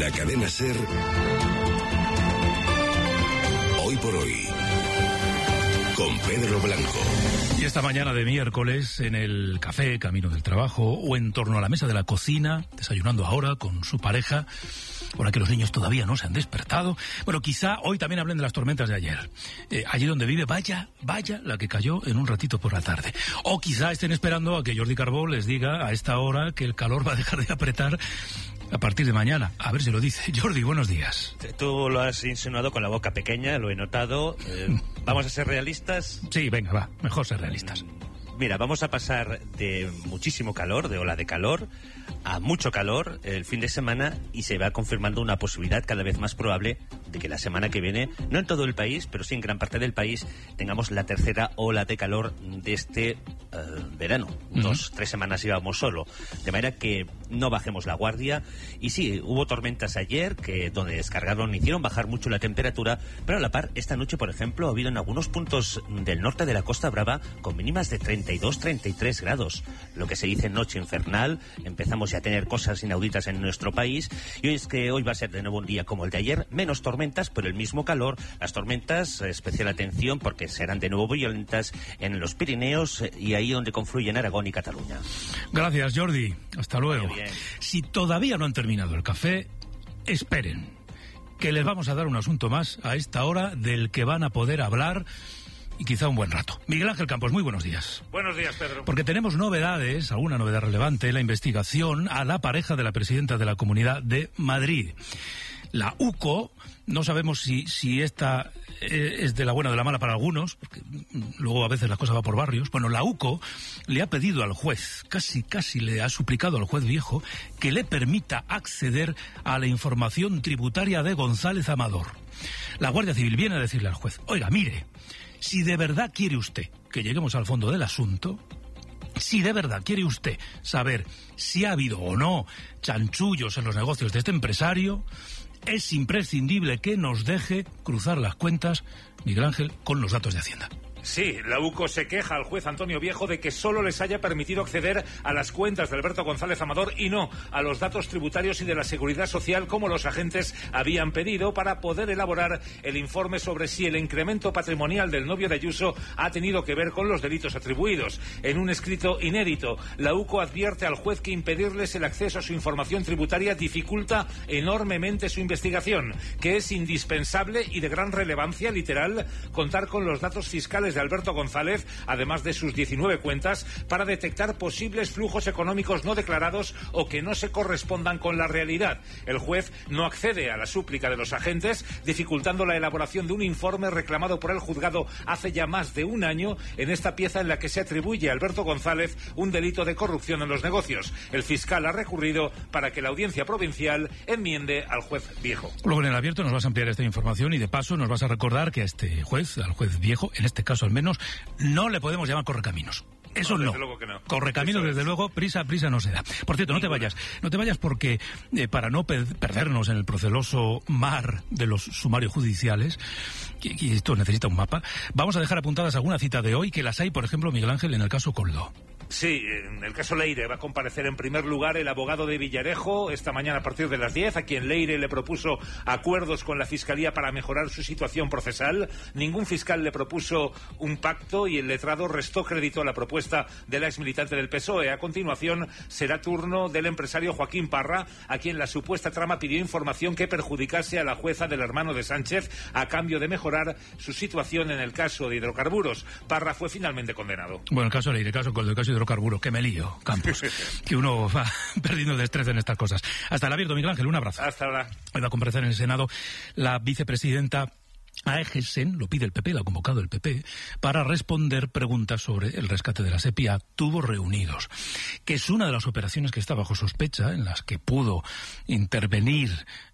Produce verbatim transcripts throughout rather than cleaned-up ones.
La cadena SER, hoy por hoy, con Pedro Blanco. Y esta mañana de miércoles, en el café, camino del trabajo, o en torno a la mesa de la cocina, desayunando ahora con su pareja, ahora que los niños todavía no se han despertado. Bueno, quizá hoy también hablen de las tormentas de ayer. Eh, allí donde vive, vaya, vaya, la que cayó en un ratito por la tarde. O quizá estén esperando a que Jordi Carbó les diga a esta hora que el calor va a dejar de apretar a partir de mañana. A ver si lo dice. Jordi, buenos días. Tú lo has insinuado con la boca pequeña, lo he notado. Eh, ¿Vamos a ser realistas? Sí, venga, va. Mejor ser realistas. Mira, vamos a pasar de muchísimo calor, de ola de calor, a mucho calor el fin de semana, y se va confirmando una posibilidad cada vez más probable de que la semana que viene, no en todo el país, pero sí en gran parte del país, tengamos la tercera ola de calor de este uh, verano. Uh-huh. Dos, tres semanas íbamos solo. De manera que no bajemos la guardia. Y sí, hubo tormentas ayer que donde descargaron, hicieron bajar mucho la temperatura, pero a la par, esta noche, por ejemplo, ha habido en algunos puntos del norte de la Costa Brava con mínimas de treinta y dos, treinta y tres grados. Lo que se dice noche infernal. Empezamos ya a tener cosas inauditas en nuestro país. Y hoy es que hoy va a ser de nuevo un día como el de ayer, menos tormentas, pero el mismo calor. Las tormentas, especial atención, porque serán de nuevo violentas en los Pirineos y ahí donde confluyen Aragón y Cataluña. Gracias, Jordi. Hasta luego. Si todavía no han terminado el café, esperen, que les vamos a dar un asunto más a esta hora del que van a poder hablar y quizá un buen rato. Miguel Ángel Campos, muy buenos días. Buenos días, Pedro. Porque tenemos novedades, alguna novedad relevante, la investigación a la pareja de la presidenta de la Comunidad de Madrid. La U C O, no sabemos si, si esta es de la buena o de la mala para algunos, porque luego a veces la cosa va por barrios. Bueno, la U C O le ha pedido al juez, casi casi le ha suplicado al juez viejo, que le permita acceder a la información tributaria de González Amador. La Guardia Civil viene a decirle al juez, oiga, mire, si de verdad quiere usted que lleguemos al fondo del asunto, si de verdad quiere usted saber si ha habido o no chanchullos en los negocios de este empresario, es imprescindible que nos deje cruzar las cuentas, Miguel Ángel, con los datos de Hacienda. Sí, la U C O se queja al juez Antonio Viejo de que solo les haya permitido acceder a las cuentas de Alberto González Amador y no a los datos tributarios y de la Seguridad Social como los agentes habían pedido para poder elaborar el informe sobre si el incremento patrimonial del novio de Ayuso ha tenido que ver con los delitos atribuidos. En un escrito inédito, la U C O advierte al juez que impedirles el acceso a su información tributaria dificulta enormemente su investigación, que es indispensable y de gran relevancia, literal, contar con los datos fiscales de Alberto González, además de sus diecinueve cuentas, para detectar posibles flujos económicos no declarados o que no se correspondan con la realidad. El juez no accede a la súplica de los agentes, dificultando la elaboración de un informe reclamado por el juzgado hace ya más de un año en esta pieza en la que se atribuye a Alberto González un delito de corrupción en los negocios. El fiscal ha recurrido para que la audiencia provincial enmiende al juez Viejo. Luego en el abierto nos vas a ampliar esta información y de paso nos vas a recordar que a este juez, al juez Viejo, en este caso al menos, no le podemos llamar correcaminos. Eso no. no. no. Correcaminos, desde luego, prisa, prisa no se da. Por cierto, no te vayas. No te vayas porque, eh, para no pe- perdernos en el proceloso mar de los sumarios judiciales, y, y esto necesita un mapa, vamos a dejar apuntadas alguna cita de hoy, que las hay, por ejemplo, Miguel Ángel, en el caso Coldo. Sí, en el caso Leire va a comparecer en primer lugar el abogado de Villarejo esta mañana a partir de las diez, a quien Leire le propuso acuerdos con la Fiscalía para mejorar su situación procesal. Ningún fiscal le propuso un pacto y el letrado restó crédito a la propuesta de la exmilitante del P S O E. A continuación será turno del empresario Joaquín Parra, a quien la supuesta trama pidió información que perjudicase a la jueza del hermano de Sánchez a cambio de mejorar su situación en el caso de hidrocarburos. Parra fue finalmente condenado. Bueno, el caso Leire, el caso Coldo, el caso de hidrocarburos, que me lío, Campos, que uno va perdiendo destreza en estas cosas. Hasta el abierto, Miguel Ángel, un abrazo. Hasta ahora. Hoy va a comparecer en el Senado la vicepresidenta Aegesen, lo pide el P P, lo ha convocado el P P, para responder preguntas sobre el rescate de la SEPI a tubos reunidos, que es una de las operaciones que está bajo sospecha, en las que pudo intervenir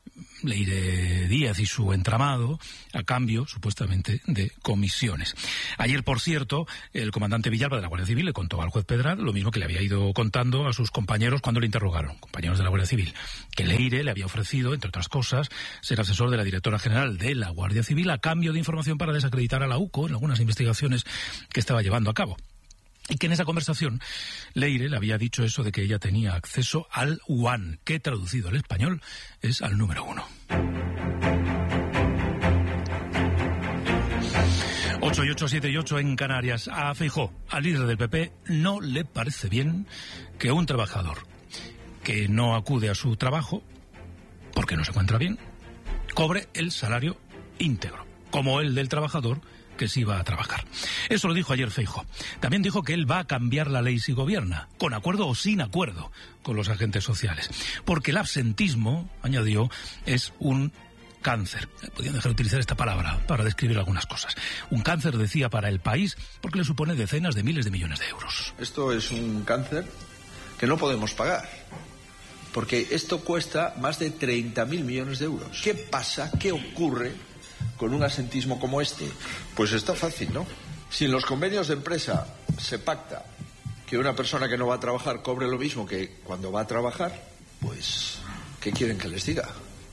Leire Díaz y su entramado a cambio, supuestamente, de comisiones. Ayer, por cierto, el comandante Villalba de la Guardia Civil le contó al juez Pedral lo mismo que le había ido contando a sus compañeros cuando le interrogaron, compañeros de la Guardia Civil, que Leire le había ofrecido, entre otras cosas, ser asesor de la directora general de la Guardia Civil a cambio de información para desacreditar a la U C O en algunas investigaciones que estaba llevando a cabo. Y que en esa conversación Leire le había dicho eso de que ella tenía acceso al One, que traducido al español es al número uno. ocho y ocho, siete y ocho en Canarias. A Feijóo, al líder del P P, no le parece bien que un trabajador que no acude a su trabajo porque no se encuentra bien cobre el salario íntegro, como el del trabajador que sí va a trabajar. Eso lo dijo ayer Feijóo. También dijo que él va a cambiar la ley si gobierna, con acuerdo o sin acuerdo con los agentes sociales. Porque el absentismo, añadió, es un cáncer. Podrían dejar de utilizar esta palabra para describir algunas cosas. Un cáncer, decía, para el país, porque le supone decenas de miles de millones de euros. Esto es un cáncer que no podemos pagar, porque esto cuesta más de treinta mil millones de euros. ¿Qué pasa? ¿Qué ocurre con un absentismo como este? Pues está fácil, ¿no? Si en los convenios de empresa se pacta que una persona que no va a trabajar cobre lo mismo que cuando va a trabajar, pues, ¿qué quieren que les diga?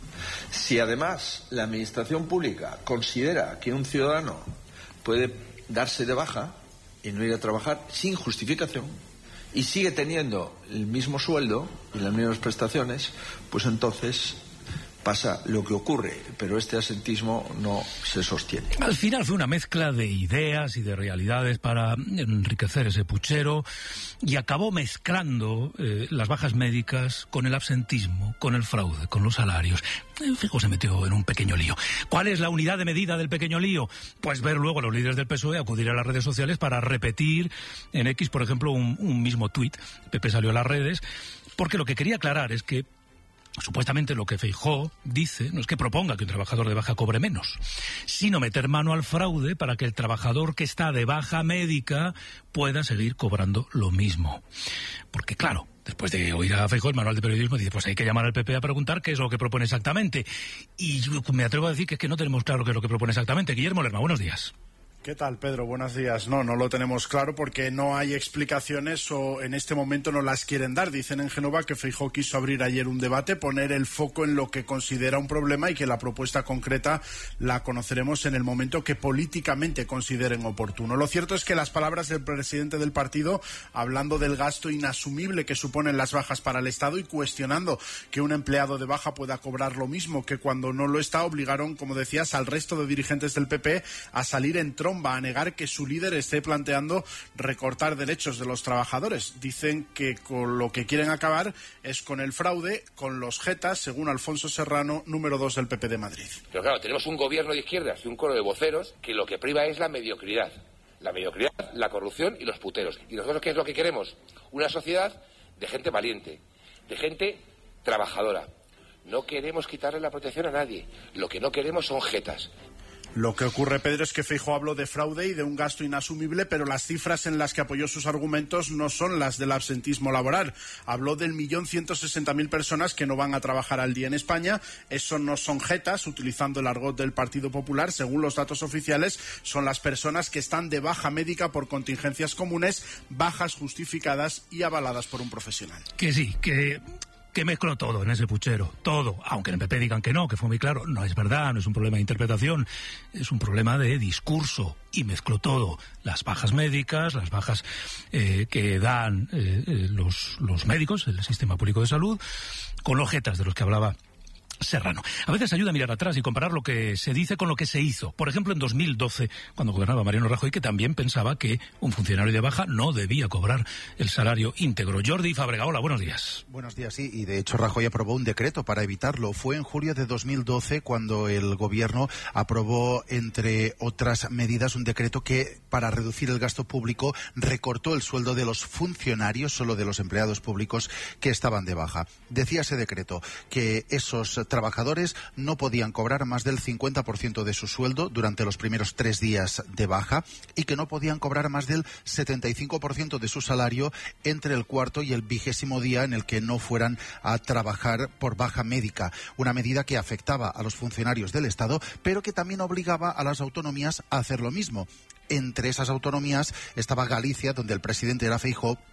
Si además la administración pública considera que un ciudadano puede darse de baja y no ir a trabajar sin justificación y sigue teniendo el mismo sueldo y las mismas prestaciones, pues entonces pasa lo que ocurre, pero este absentismo no se sostiene. Al final fue una mezcla de ideas y de realidades para enriquecer ese puchero y acabó mezclando eh, las bajas médicas con el absentismo, con el fraude, con los salarios. Feijóo se metió en un pequeño lío. ¿Cuál es la unidad de medida del pequeño lío? Pues ver luego a los líderes del P S O E acudir a las redes sociales para repetir en X, por ejemplo, un, un mismo tuit. P P salió a las redes porque lo que quería aclarar es que supuestamente lo que Feijóo dice no es que proponga que un trabajador de baja cobre menos, sino meter mano al fraude para que el trabajador que está de baja médica pueda seguir cobrando lo mismo. Porque claro, después de oír a Feijóo, el manual de periodismo dice, pues hay que llamar al P P a preguntar qué es lo que propone exactamente. Y yo me atrevo a decir que es que no tenemos claro qué es lo que propone exactamente. Guillermo Lerma, buenos días. ¿Qué tal, Pedro? Buenos días. No, no lo tenemos claro porque no hay explicaciones o en este momento no las quieren dar. Dicen en Génova que Feijóo quiso abrir ayer un debate, poner el foco en lo que considera un problema y que la propuesta concreta la conoceremos en el momento que políticamente consideren oportuno. Lo cierto es que las palabras del presidente del partido, hablando del gasto inasumible que suponen las bajas para el Estado y cuestionando que un empleado de baja pueda cobrar lo mismo que cuando no lo está, obligaron, como decías, al resto de dirigentes del P P a salir en tromba, a negar que su líder esté planteando recortar derechos de los trabajadores. Dicen que con lo que quieren acabar es con el fraude, con los jetas, según Alfonso Serrano, número dos del P P de Madrid. Pero claro, tenemos un gobierno de izquierdas y un coro de voceros que lo que priva es la mediocridad. La mediocridad, la corrupción y los puteros. ¿Y nosotros qué es lo que queremos? Una sociedad de gente valiente, de gente trabajadora. No queremos quitarle la protección a nadie. Lo que no queremos son jetas. Lo que ocurre, Pedro, es que Feijóo habló de fraude y de un gasto inasumible, pero las cifras en las que apoyó sus argumentos no son las del absentismo laboral. Habló del millón ciento sesenta mil personas que no van a trabajar al día en España. Eso no son jetas, utilizando el argot del Partido Popular. Según los datos oficiales, son las personas que están de baja médica por contingencias comunes, bajas justificadas y avaladas por un profesional. Que sí, que... que mezcló todo en ese puchero, todo, aunque en el P P digan que no, que fue muy claro, no es verdad, no es un problema de interpretación, es un problema de discurso, y mezcló todo, las bajas médicas, las bajas eh, que dan eh, eh, los, los médicos, el sistema público de salud, con los jetas de los que hablaba Serrano. A veces ayuda a mirar atrás y comparar lo que se dice con lo que se hizo. Por ejemplo, en dos mil doce, cuando gobernaba Mariano Rajoy, que también pensaba que un funcionario de baja no debía cobrar el salario íntegro. Jordi Fábrega, hola, buenos días. Buenos días, sí, y de hecho Rajoy aprobó un decreto para evitarlo. Fue en julio de dos mil doce cuando el gobierno aprobó, entre otras medidas, un decreto que, para reducir el gasto público, recortó el sueldo de los funcionarios, solo de los empleados públicos que estaban de baja. Decía ese decreto que esos trabajadores no podían cobrar más del cincuenta por ciento de su sueldo durante los primeros tres días de baja y que no podían cobrar más del setenta y cinco por ciento de su salario entre el cuarto y el vigésimo día en el que no fueran a trabajar por baja médica. Una medida que afectaba a los funcionarios del Estado, pero que también obligaba a las autonomías a hacer lo mismo. Entre esas autonomías estaba Galicia, donde el presidente era Feijóo,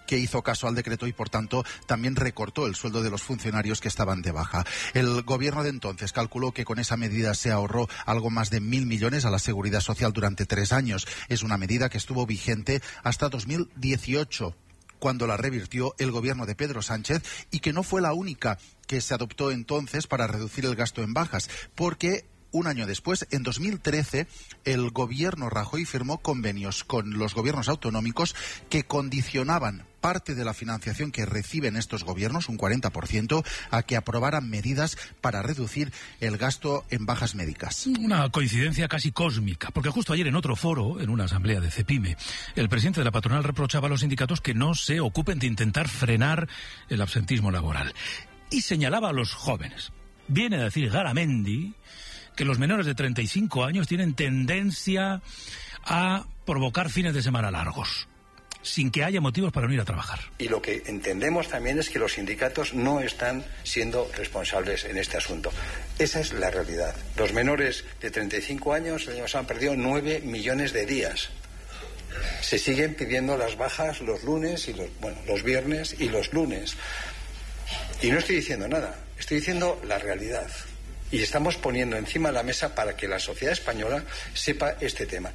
que hizo caso al decreto y, por tanto, también recortó el sueldo de los funcionarios que estaban de baja. El gobierno de entonces calculó que con esa medida se ahorró algo más de mil millones a la Seguridad Social durante tres años. Es una medida que estuvo vigente hasta dos mil dieciocho, cuando la revirtió el gobierno de Pedro Sánchez, y que no fue la única que se adoptó entonces para reducir el gasto en bajas, porque un año después, en dos mil trece, el gobierno Rajoy firmó convenios con los gobiernos autonómicos que condicionaban parte de la financiación que reciben estos gobiernos, un cuarenta por ciento, a que aprobaran medidas para reducir el gasto en bajas médicas. Una coincidencia casi cósmica, porque justo ayer en otro foro, en una asamblea de CEPIME, el presidente de la patronal reprochaba a los sindicatos que no se ocupen de intentar frenar el absentismo laboral. Y señalaba a los jóvenes. Viene a decir Garamendi que los menores de treinta y cinco años tienen tendencia a provocar fines de semana largos, sin que haya motivos para no ir a trabajar. Y lo que entendemos también es que los sindicatos no están siendo responsables en este asunto. Esa es la realidad. Los menores de treinta y cinco años el año pasado han perdido nueve millones de días. Se siguen pidiendo las bajas los lunes y los, bueno, los viernes y los lunes. Y no estoy diciendo nada, estoy diciendo la realidad. Y estamos poniendo encima de la mesa para que la sociedad española sepa este tema.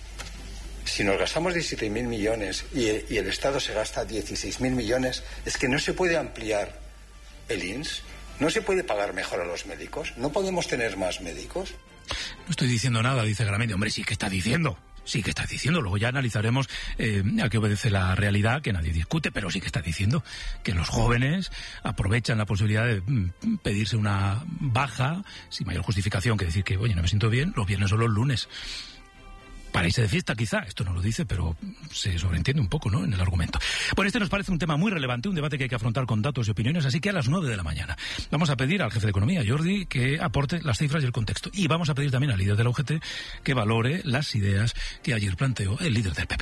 Si nos gastamos diecisiete mil millones y, y el Estado se gasta dieciséis mil millones, es que no se puede ampliar el I N S, no se puede pagar mejor a los médicos, no podemos tener más médicos. No estoy diciendo nada, dice Garamendi. Hombre, sí que está diciendo. Sí que está diciendo, luego ya analizaremos eh, a qué obedece la realidad, que nadie discute, pero sí que está diciendo que los jóvenes aprovechan la posibilidad de mm, pedirse una baja sin mayor justificación que decir que, oye, no me siento bien, los viernes o los lunes. Para irse de fiesta, quizá. Esto no lo dice, pero se sobreentiende un poco, ¿no?, en el argumento. Bueno, este nos parece un tema muy relevante, un debate que hay que afrontar con datos y opiniones, así que a las nueve de la mañana vamos a pedir al jefe de Economía, Jordi, que aporte las cifras y el contexto. Y vamos a pedir también al líder de la U G T que valore las ideas que ayer planteó el líder del P P.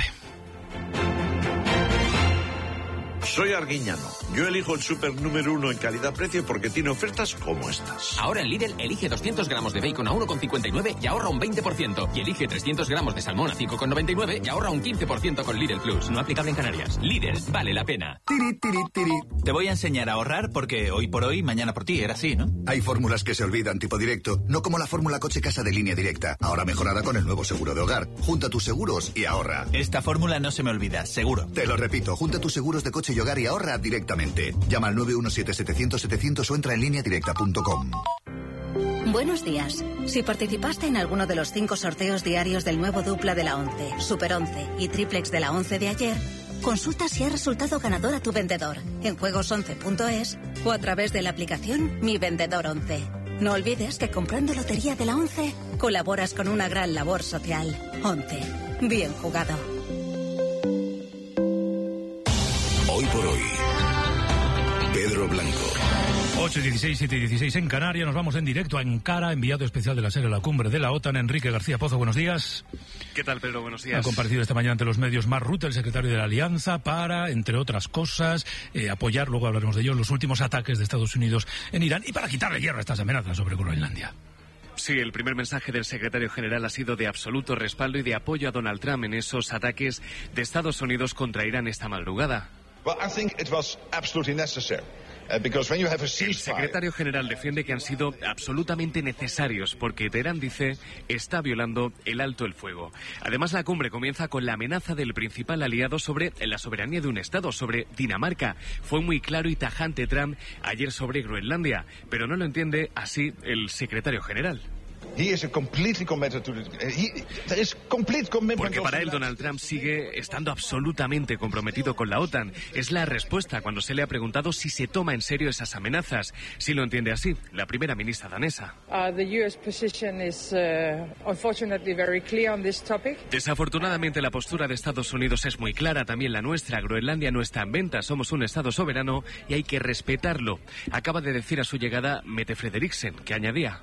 Soy Arguiñano. Yo elijo el súper número uno en calidad-precio porque tiene ofertas como estas. Ahora en Lidl elige doscientos gramos de bacon a uno con cincuenta y nueve y ahorra un veinte por ciento. Y elige trescientos gramos de salmón a cinco con noventa y nueve y ahorra un quince por ciento con Lidl Plus. No aplicable en Canarias. Lidl, vale la pena. Tiri, tiri, tiri. Te voy a enseñar a ahorrar porque hoy por hoy, mañana por ti. Era así, ¿no? Hay fórmulas que se olvidan, tipo directo. No como la fórmula coche-casa de Línea Directa. Ahora mejorada con el nuevo seguro de hogar. Junta tus seguros y ahorra. Esta fórmula no se me olvida, seguro. Te lo repito. Junta tus seguros de coche y hogar y ahorra directamente. Llama al nueve uno siete setecientos setecientos o entra en línea directa punto com. Buenos días. Si participaste en alguno de los cinco sorteos diarios del nuevo dupla de la once, Super once y triplex de la once de ayer, consulta si ha resultado ganador a tu vendedor en juegos once punto es o a través de la aplicación Mi Vendedor once. No olvides que comprando Lotería de la once colaboras con una gran labor social. once. Bien jugado. Hoy por hoy, Pedro Blanco. ocho y dieciséis, siete y dieciséis en Canarias. Nos vamos en directo a Ankara, enviado especial de la serie La Cumbre de la OTAN, Enrique García Pozo. Buenos días. ¿Qué tal, Pedro? Buenos días. Ha comparecido esta mañana ante los medios Mark Rutte, el secretario de la Alianza, para, entre otras cosas, eh, apoyar, luego hablaremos de ello, los últimos ataques de Estados Unidos en Irán y para quitarle hierro a estas amenazas sobre Groenlandia. Sí, el primer mensaje del secretario general ha sido de absoluto respaldo y de apoyo a Donald Trump en esos ataques de Estados Unidos contra Irán esta madrugada. Well, I think it was absolutely necessary. Uh, because when you have a ceasefire... El secretario general defiende que han sido absolutamente necesarios porque Teherán, dice, está violando el alto el fuego. Además, la cumbre comienza con la amenaza del principal aliado sobre la soberanía de un Estado, sobre Dinamarca. Fue muy claro y tajante Trump ayer sobre Groenlandia, pero no lo entiende así el secretario general. Porque para él Donald Trump sigue estando absolutamente comprometido con la OTAN. Es la respuesta cuando se le ha preguntado si se toma en serio esas amenazas. Si lo entiende así, la primera ministra danesa. Desafortunadamente la postura de Estados Unidos es muy clara, también la nuestra. Groenlandia no está en venta, somos un Estado soberano y hay que respetarlo. Acaba de decir a su llegada Mette Frederiksen, que añadía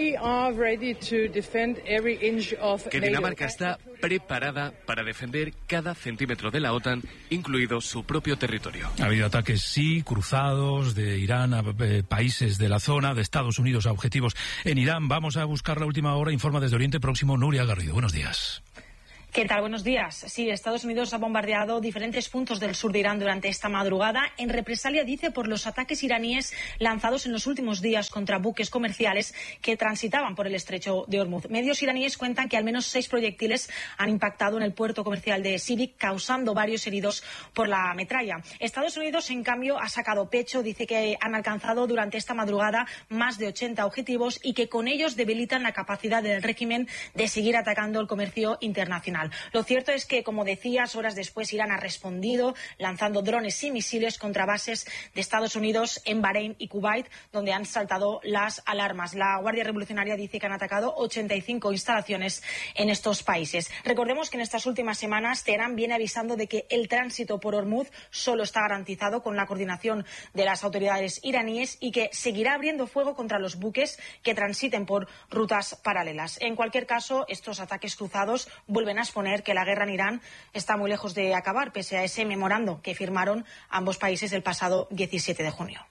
que Dinamarca está preparada para defender cada centímetro de la OTAN, incluido su propio territorio. Ha habido ataques, sí, cruzados de Irán a eh, países de la zona, de Estados Unidos a objetivos en Irán. Vamos a buscar la última hora. Informa desde Oriente Próximo Nuria Garrido. Buenos días. ¿Qué tal? Buenos días. Sí, Estados Unidos ha bombardeado diferentes puntos del sur de Irán durante esta madrugada en represalia, dice, por los ataques iraníes lanzados en los últimos días contra buques comerciales que transitaban por el estrecho de Hormuz. Medios iraníes cuentan que al menos seis proyectiles han impactado en el puerto comercial de Sirik, causando varios heridos por la metralla. Estados Unidos, en cambio, ha sacado pecho, dice que han alcanzado durante esta madrugada más de ochenta objetivos y que con ellos debilitan la capacidad del régimen de seguir atacando el comercio internacional. Lo cierto es que, como decías, horas después Irán ha respondido lanzando drones y misiles contra bases de Estados Unidos en Bahrein y Kuwait, donde han saltado las alarmas. La Guardia Revolucionaria dice que han atacado ochenta y cinco instalaciones en estos países. Recordemos que en estas últimas semanas Teherán viene avisando de que el tránsito por Hormuz solo está garantizado con la coordinación de las autoridades iraníes y que seguirá abriendo fuego contra los buques que transiten por rutas paralelas. En cualquier caso, estos ataques cruzados vuelven a exponer que la guerra en Irán está muy lejos de acabar, pese a ese memorando que firmaron ambos países el pasado diecisiete de junio.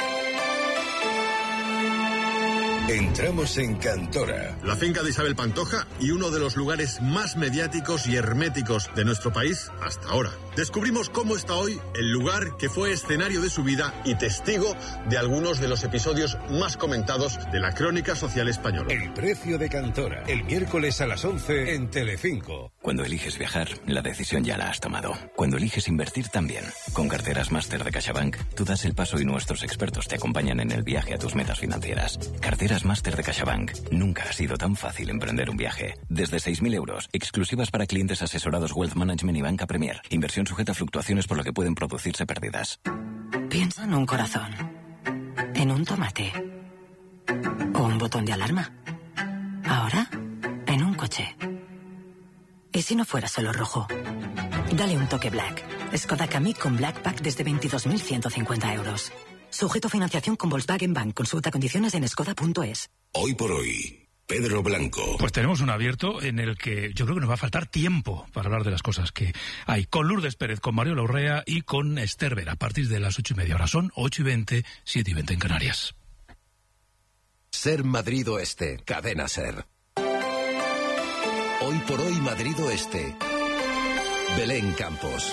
Entramos en Cantora. La finca de Isabel Pantoja y uno de los lugares más mediáticos y herméticos de nuestro país hasta ahora. Descubrimos cómo está hoy el lugar que fue escenario de su vida y testigo de algunos de los episodios más comentados de la crónica social española. El precio de Cantora, el miércoles a las once en Telecinco. Cuando eliges viajar, la decisión ya la has tomado. Cuando eliges invertir también. Con Carteras Máster de CaixaBank, tú das el paso y nuestros expertos te acompañan en el viaje a tus metas financieras. Carteras Máster de CaixaBank. Nunca ha sido tan fácil emprender un viaje. Desde seis mil euros, exclusivas para clientes asesorados Wealth Management y Banca Premier. Inversión sujeta a fluctuaciones por lo que pueden producirse pérdidas. Piensa en un corazón, en un tomate o un botón de alarma. Ahora, en un coche. ¿Y si no fuera solo rojo? Dale un toque Black. Skoda Kamiq con Black Pack desde veintidós mil ciento cincuenta euros. Sujeto a financiación con Volkswagen Bank. Consulta condiciones en skoda punto es. Hoy por hoy, Pedro Blanco. Pues tenemos un abierto en el que yo creo que nos va a faltar tiempo para hablar de las cosas que hay. Con Lourdes Pérez, con Mario Urrea y con Esther Vera, a partir de las ocho y media. Ahora son ocho y veinte, siete y veinte en Canarias. Ser Madrid Oeste, Cadena Ser. Hoy por hoy, Madrid Oeste. Belén Campos.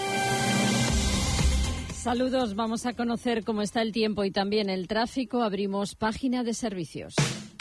Saludos, vamos a conocer cómo está el tiempo y también el tráfico. Abrimos página de servicios.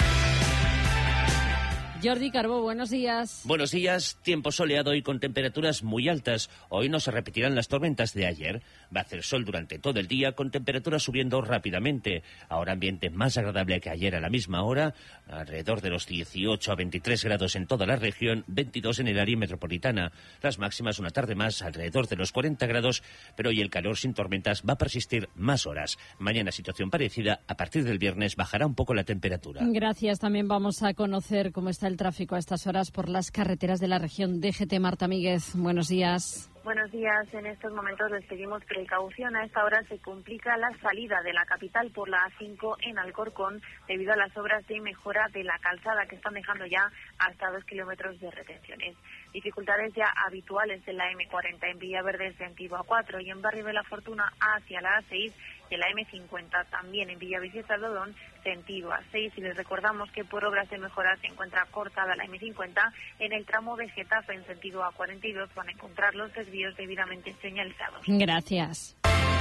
Jordi Carbó, buenos días. Buenos días, tiempo soleado y con temperaturas muy altas. Hoy no se repetirán las tormentas de ayer. Va a hacer sol durante todo el día con temperaturas subiendo rápidamente. Ahora ambiente más agradable que ayer a la misma hora, alrededor de los dieciocho a veintitrés grados en toda la región, veintidós en el área metropolitana. Las máximas una tarde más alrededor de los cuarenta grados, pero hoy el calor sin tormentas va a persistir más horas. Mañana situación parecida, a partir del viernes bajará un poco la temperatura. Gracias, también vamos a conocer cómo está el tráfico a estas horas por las carreteras de la región. D G T, Marta Míguez, buenos días. Buenos días. En estos momentos les pedimos precaución. A esta hora se complica la salida de la capital por la A cinco en Alcorcón debido a las obras de mejora de la calzada que están dejando ya hasta dos kilómetros de retenciones. Dificultades ya habituales en la eme cuarenta en Villaverde sentido A cuatro y en Barrio de la Fortuna hacia la A seis y en la eme cincuenta también en Villaviciosa Dodón sentido A seis. Y les recordamos que por obras de mejora se encuentra cortada la eme cincuenta en el tramo de Getafe en sentido A cuarenta y dos. Van a encontrar los desvíos debidamente señalizados. Gracias.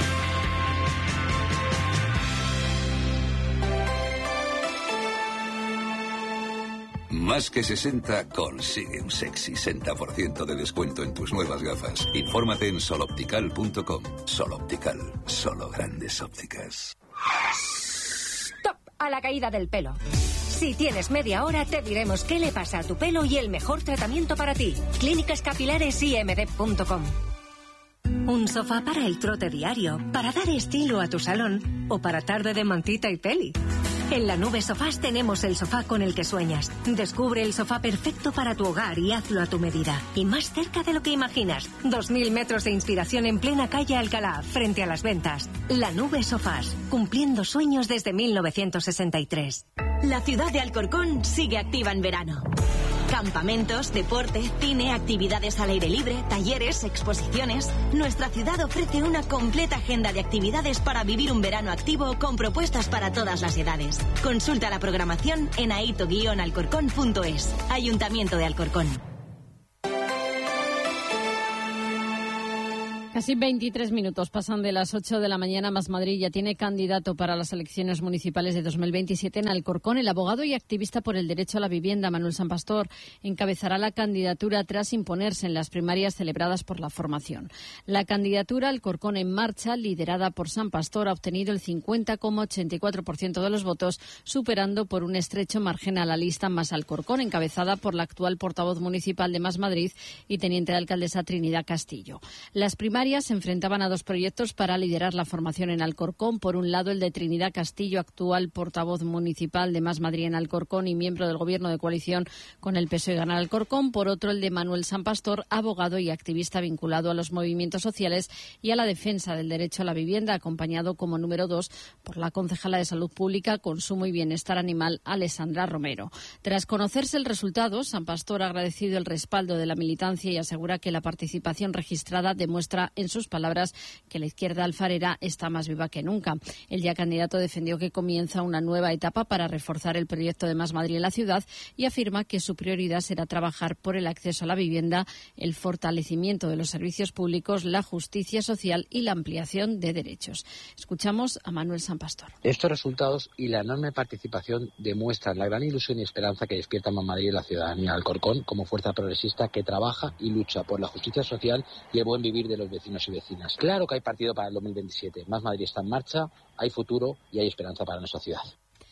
Más que sesenta consigue un sexy sesenta por ciento de descuento en tus nuevas gafas. Infórmate en soloptical punto com. Sol Optical, solo grandes ópticas. ¡Stop! A la caída del pelo. Si tienes media hora, te diremos qué le pasa a tu pelo y el mejor tratamiento para ti. Clínicas Capilares i eme de punto com. Un sofá para el trote diario, para dar estilo a tu salón o para tarde de mantita y peli. En La Nube Sofás tenemos el sofá con el que sueñas. Descubre el sofá perfecto para tu hogar y hazlo a tu medida. Y más cerca de lo que imaginas. Dos mil metros de inspiración en plena calle Alcalá, frente a Las Ventas. La Nube Sofás, cumpliendo sueños desde mil novecientos sesenta y tres. La ciudad de Alcorcón sigue activa en verano. Campamentos, deporte, cine, actividades al aire libre, talleres, exposiciones. Nuestra ciudad ofrece una completa agenda de actividades para vivir un verano activo con propuestas para todas las edades. Consulta la programación en aito guion alcorcón punto es. Ayuntamiento de Alcorcón. Casi veintitrés minutos pasan de las ocho de la mañana. Más Madrid ya tiene candidato para las elecciones municipales de dos mil veintisiete en Alcorcón. El abogado y activista por el derecho a la vivienda, Manuel San Pastor, encabezará la candidatura tras imponerse en las primarias celebradas por la formación. La candidatura Alcorcón en Marcha, liderada por San Pastor, ha obtenido el cincuenta coma ochenta y cuatro por ciento de los votos, superando por un estrecho margen a la lista Más Alcorcón, encabezada por la actual portavoz municipal de Más Madrid y teniente de alcaldesa Trinidad Castillo. Las primarias se enfrentaban a dos proyectos para liderar la formación en Alcorcón. Por un lado, el de Trinidad Castillo, actual portavoz municipal de Más Madrid en Alcorcón y miembro del gobierno de coalición con el P S O E Ganar Alcorcón. Por otro, el de Manuel San Pastor, abogado y activista vinculado a los movimientos sociales y a la defensa del derecho a la vivienda, acompañado como número dos por la concejala de Salud Pública, Consumo y Bienestar Animal, Alessandra Romero. Tras conocerse el resultado, San Pastor ha agradecido el respaldo de la militancia y asegura que la participación registrada demuestra, en sus palabras, que la izquierda alfarera está más viva que nunca. El ya candidato defendió que comienza una nueva etapa para reforzar el proyecto de Más Madrid en la ciudad y afirma que su prioridad será trabajar por el acceso a la vivienda, el fortalecimiento de los servicios públicos, la justicia social y la ampliación de derechos. Escuchamos a Manuel San Pastor. Estos resultados y la enorme participación demuestran la gran ilusión y esperanza que despierta Más Madrid en la ciudadanía de Alcorcón como fuerza progresista que trabaja y lucha por la justicia social y el buen vivir de los vecinos y vecinas. Claro que hay partido para el dos mil veintisiete. Más Madrid está en marcha, hay futuro y hay esperanza para nuestra ciudad.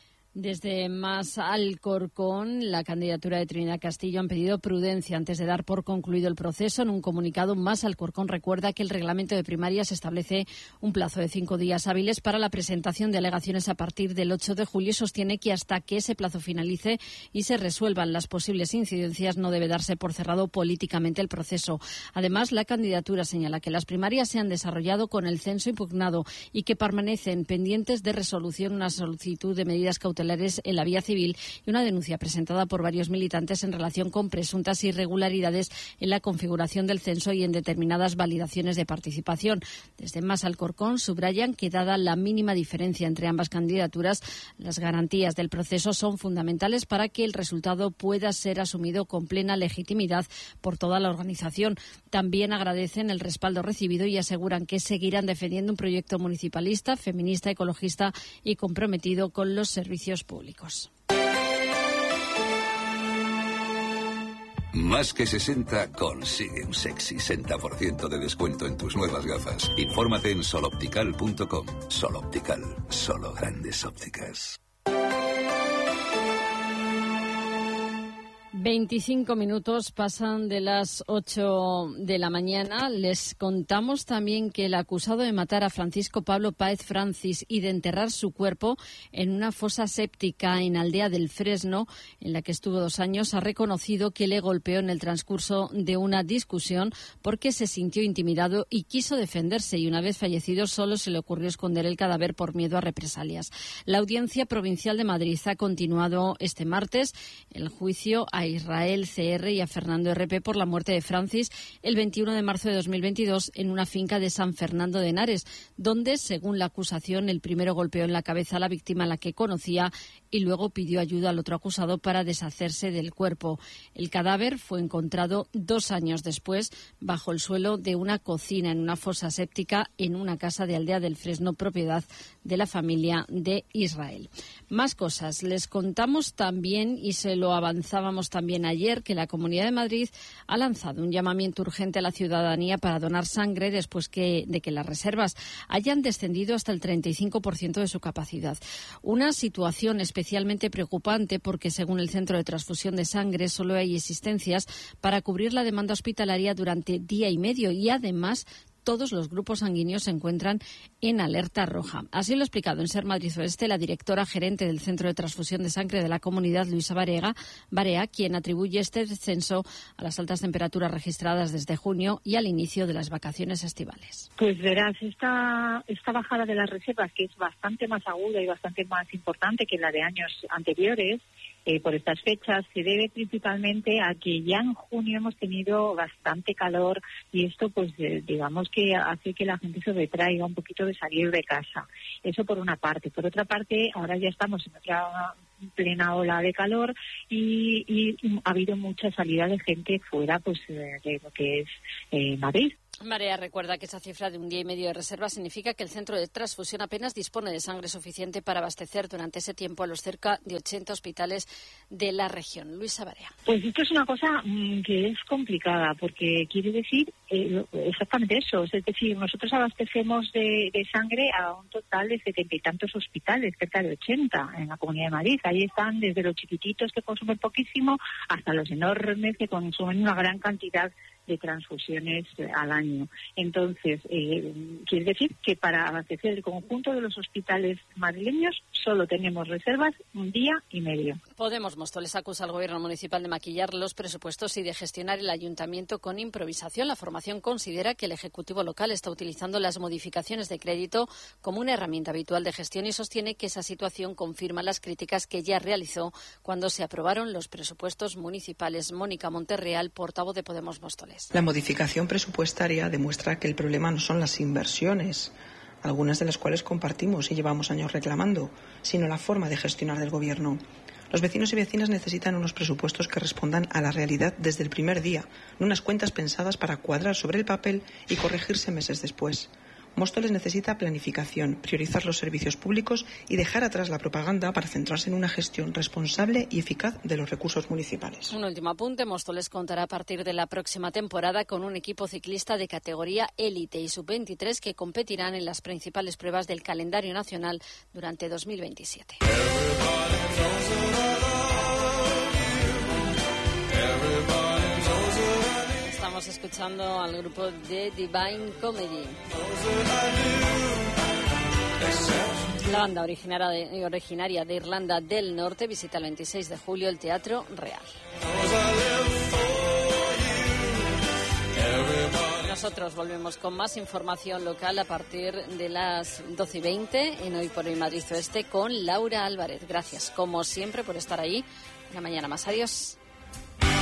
Desde Más Alcorcón, la candidatura de Trinidad Castillo han pedido prudencia antes de dar por concluido el proceso. En un comunicado, Más Alcorcón recuerda que el reglamento de primarias establece un plazo de cinco días hábiles para la presentación de alegaciones a partir del ocho de julio y sostiene que hasta que ese plazo finalice y se resuelvan las posibles incidencias no debe darse por cerrado políticamente el proceso. Además, la candidatura señala que las primarias se han desarrollado con el censo impugnado y que permanecen pendientes de resolución una solicitud de medidas cautelares en la vía civil y una denuncia presentada por varios militantes en relación con presuntas irregularidades en la configuración del censo y en determinadas validaciones de participación. Desde Más Alcorcón subrayan que, dada la mínima diferencia entre ambas candidaturas, las garantías del proceso son fundamentales para que el resultado pueda ser asumido con plena legitimidad por toda la organización. También agradecen el respaldo recibido y aseguran que seguirán defendiendo un proyecto municipalista, feminista, ecologista y comprometido con los servicios públicos. Más que sesenta consigue un sexy sesenta por ciento de descuento en tus nuevas gafas. Infórmate en soloptical punto com. Soloptical, solo grandes ópticas. veinticinco minutos pasan de las ocho de la mañana. Les contamos también que el acusado de matar a Francisco Pablo Páez Francis y de enterrar su cuerpo en una fosa séptica en Aldea del Fresno, en la que estuvo dos años, ha reconocido que le golpeó en el transcurso de una discusión porque se sintió intimidado y quiso defenderse, y una vez fallecido solo se le ocurrió esconder el cadáver por miedo a represalias. La Audiencia Provincial de Madrid ha continuado este martes el juicio a Israel C R y a Fernando R P por la muerte de Francis el veintiuno de marzo de dos mil veintidós en una finca de San Fernando de Henares, donde, según la acusación, el primero golpeó en la cabeza a la víctima, a la que conocía, y luego pidió ayuda al otro acusado para deshacerse del cuerpo. El cadáver fue encontrado dos años después bajo el suelo de una cocina en una fosa séptica en una casa de Aldea del Fresno, propiedad de la familia de Israel. Más cosas. Les contamos también, y se lo avanzábamos también ayer, que la Comunidad de Madrid ha lanzado un llamamiento urgente a la ciudadanía para donar sangre después que, de que las reservas hayan descendido hasta el treinta y cinco por ciento de su capacidad. Una situación especialmente preocupante porque, según el Centro de Transfusión de Sangre, solo hay existencias para cubrir la demanda hospitalaria durante día y medio, y además todos los grupos sanguíneos se encuentran en alerta roja. Así lo ha explicado en Ser Madrid Oeste la directora gerente del Centro de Transfusión de Sangre de la Comunidad, Luisa Barea, Barea, quien atribuye este descenso a las altas temperaturas registradas desde junio y al inicio de las vacaciones estivales. Pues verás, esta, esta bajada de las reservas, que es bastante más aguda y bastante más importante que la de años anteriores, Eh, por estas fechas, se debe principalmente a que ya en junio hemos tenido bastante calor, y esto, pues, eh, digamos que hace que la gente se retraiga un poquito de salir de casa. Eso por una parte. Por otra parte, ahora ya estamos en otra plena ola de calor y, y, y ha habido mucha salida de gente fuera, pues, de lo que es eh, Madrid. Marea recuerda que esa cifra de un día y medio de reserva significa que el centro de transfusión apenas dispone de sangre suficiente para abastecer durante ese tiempo a los cerca de ochenta hospitales de la región. Luisa Barea. Pues esto es una cosa mmm, que es complicada, porque quiere decir eh, exactamente eso. Es decir, nosotros abastecemos de, de sangre a un total de setenta y tantos hospitales, cerca de ochenta en la Comunidad de Madrid. Ahí están desde los chiquititos que consumen poquísimo hasta los enormes que consumen una gran cantidad de transfusiones al año. Entonces, eh, quiere decir que para abastecer el conjunto de los hospitales madrileños solo tenemos reservas un día y medio. Podemos Móstoles acusa al Gobierno municipal de maquillar los presupuestos y de gestionar el ayuntamiento con improvisación. La formación considera que el Ejecutivo local está utilizando las modificaciones de crédito como una herramienta habitual de gestión y sostiene que esa situación confirma las críticas que ya realizó cuando se aprobaron los presupuestos municipales. Mónica Monterreal, portavoz de Podemos Móstoles. La modificación presupuestaria demuestra que el problema no son las inversiones, algunas de las cuales compartimos y llevamos años reclamando, sino la forma de gestionar del Gobierno. Los vecinos y vecinas necesitan unos presupuestos que respondan a la realidad desde el primer día, no unas cuentas pensadas para cuadrar sobre el papel y corregirse meses después. Móstoles necesita planificación, priorizar los servicios públicos y dejar atrás la propaganda para centrarse en una gestión responsable y eficaz de los recursos municipales. Un último apunte. Móstoles contará a partir de la próxima temporada con un equipo ciclista de categoría élite y sub veintitrés que competirán en las principales pruebas del calendario nacional durante dos mil veintisiete. Estamos escuchando al grupo de Divine Comedy. La banda originaria de, originaria de Irlanda del Norte visita el veintiséis de julio el Teatro Real. Nosotros volvemos con más información local a partir de las doce y veinte en Hoy por Hoy Madrid Oeste con Laura Álvarez. Gracias, como siempre, por estar ahí. Una mañana más. Adiós.